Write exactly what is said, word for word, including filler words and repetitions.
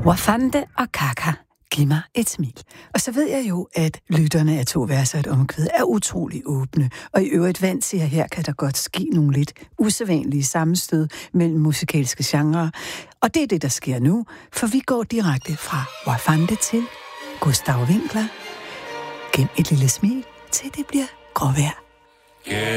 Wafande og Kaka, giv mig et smil. Og så ved jeg jo, at lytterne af To Verser et Omkvæd er utrolig åbne, og i øvrigt vant siger, her kan der godt ske nogle lidt usædvanlige sammenstød mellem musikalske genrer. Og det er det, der sker nu, for vi går direkte fra Wafande til Gustav Winckler. Gem et lille smil, til det bliver gråvejr.